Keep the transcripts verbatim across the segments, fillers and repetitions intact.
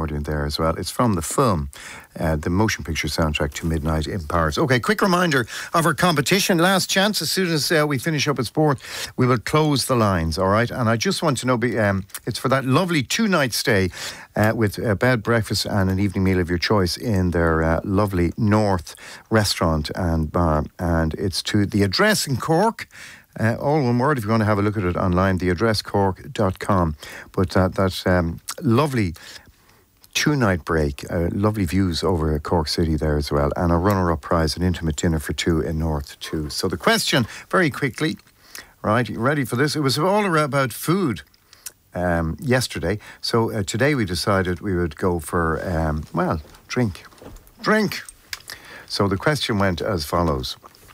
recording there as well. It's from the film, uh, the motion picture soundtrack to Midnight in Paris. Okay, quick reminder of our competition. Last chance. As soon as uh, we finish up at sport, we will close the lines, all right? And I just want to know, um, it's for that lovely two-night stay uh, with a bed, breakfast and an evening meal of your choice in their uh, lovely North restaurant and bar. And it's to the address in Cork. Uh, all one word if you want to have a look at it online, the address cork dot com. But uh, that um, lovely two-night break, uh, lovely views over Cork City there as well, and a runner-up prize, an intimate dinner for two in North too. So the question, very quickly, right, you ready for this? It was all about food um, yesterday. So uh, today we decided we would go for, um, well, drink. Drink! So the question went as follows.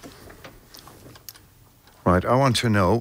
Right, I want to know,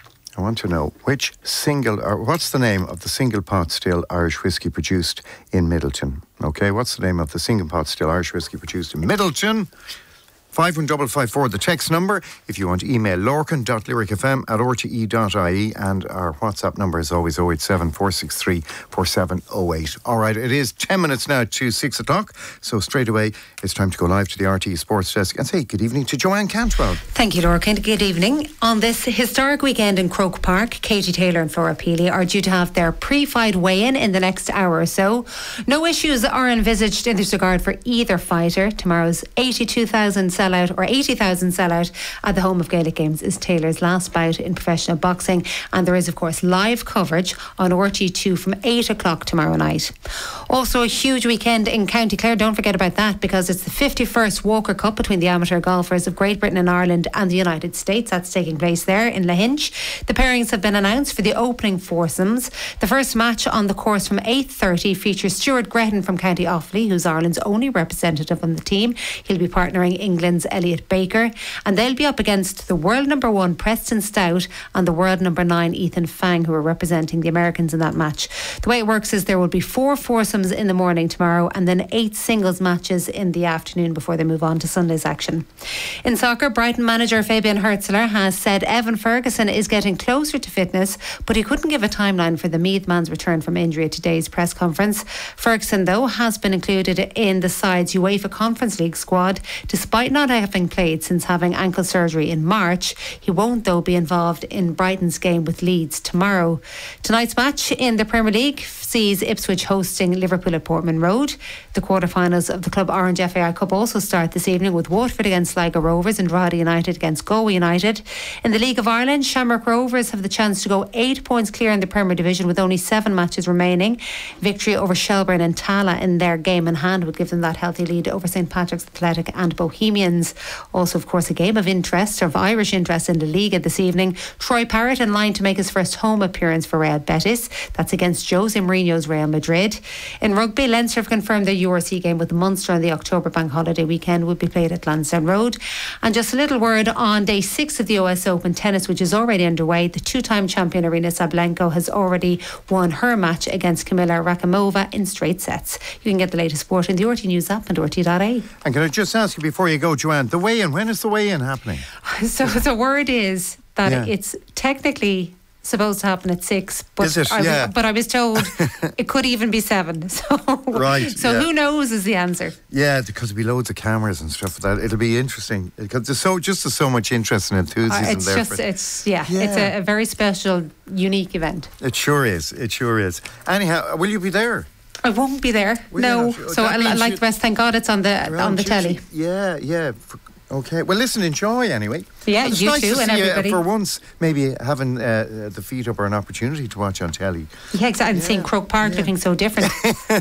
I want to know which single, or what's the name of the single pot still Irish whiskey produced in Middleton? Okay, what's the name of the single pot still Irish whiskey produced in Middleton? five one five five four, the text number. If you want to email lorcan dot lyric f m at r t e dot i e, and our WhatsApp number is always oh eight seven, four six three, four seven oh eight. All right, it is ten minutes now to six o'clock, so straight away it's time to go live to the R T E Sports Desk and say good evening to Joanne Cantwell. Thank you, Lorcan. Good evening. On this historic weekend in Croke Park, Katie Taylor and Flora Peely are due to have their pre-fight weigh-in in the next hour or so. No issues are envisaged in this regard for either fighter. Tomorrow's eighty-two thousand sellout or eighty thousand sellout at the home of Gaelic Games is Taylor's last bout in professional boxing, and there is of course live coverage on R T E two from eight o'clock tomorrow night. Also a huge weekend in County Clare, don't forget about that, because it's the fifty-first Walker Cup between the amateur golfers of Great Britain and Ireland and the United States. That's taking place there in Lahinch. The pairings have been announced for the opening foursomes. The first match on the course from eight thirty features Stuart Gretton from County Offaly, who's Ireland's only representative on the team. He'll be partnering England's Elliot Baker, and they'll be up against the world number one Preston Stout and the world number nine Ethan Fang, who are representing the Americans in that match. The way it works is there will be four foursomes in the morning tomorrow and then eight singles matches in the afternoon before they move on to Sunday's action. In soccer, Brighton manager Fabian Hertzler has said Evan Ferguson is getting closer to fitness, but he couldn't give a timeline for the Meath man's return from injury at today's press conference. Ferguson, though, has been included in the side's UEFA Conference League squad despite not having played since having ankle surgery in March. He won't, though, be involved in Brighton's game with Leeds tomorrow. Tonight's match in the Premier League sees Ipswich hosting Liverpool at Portman Road. The quarterfinals of the Club Orange F A I Cup also start this evening with Waterford against Sligo Rovers and Drogheda United against Galway United. In the League of Ireland, Shamrock Rovers have the chance to go eight points clear in the Premier Division with only seven matches remaining. Victory over Shelburne and Tala in their game in hand would give them that healthy lead over St Patrick's Athletic and Bohemians. Also, of course, a game of interest, of Irish interest in the Liga this evening. Troy Parrott in line to make his first home appearance for Real Betis. That's against Jose Mourinho's Real Madrid. In rugby, Leinster have confirmed their U R C game with Munster on the October bank holiday weekend will be played at Lansdowne Road. And just a little word on day six of the U S Open tennis, which is already underway. The two-time champion Aryna Sabalenka has already won her match against Kamila Rakimova in straight sets. You can get the latest sport in the R T News app and R T dot I E. And can I just ask you before you go, Joanne, the weigh-in, when is the weigh-in happening? So the word is that yeah. it's technically supposed to happen at six, but is it? I was, yeah. but I was told it could even be seven. So right. So yeah. who knows is the answer. Yeah, because there'll be loads of cameras and stuff like that. It'll be interesting because there's so just there's so much interest and enthusiasm uh, it's there. Just, for it. it's yeah, yeah. it's a, a very special, unique event. It sure is. It sure is. Anyhow, will you be there? I won't be there. Will no. Oh, so I, I like the best. Thank God it's on the on the telly. Yeah, yeah. For, okay. Well, listen, enjoy anyway. Yeah, well, it's you nice too, to and see everybody. You, for once, maybe having uh, the feet up or an opportunity to watch on telly. Yeah, exactly. And yeah, seeing Croke Park yeah. looking so different.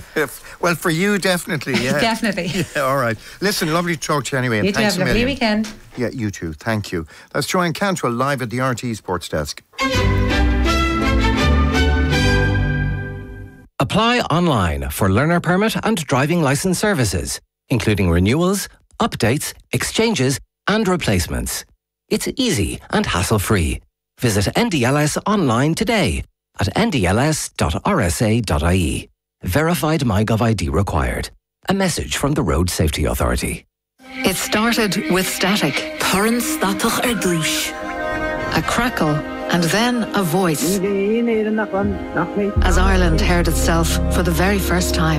Well, for you, definitely. Yeah, definitely. Yeah, all right. Listen, lovely to talk to you anyway. And you too. thanks Have a lovely weekend. Yeah, you too. Thank you. That's Joanne Cantwell live at the R T E Sports Desk. Apply online for learner permit and driving licence services, including renewals, updates, exchanges and replacements. It's easy and hassle-free. Visit N D L S online today at n d l s dot r s a dot i e. Verified MyGov I D required. A message from the Road Safety Authority. It started with static. A crackle and then a voice. As Ireland heard itself for the very first time.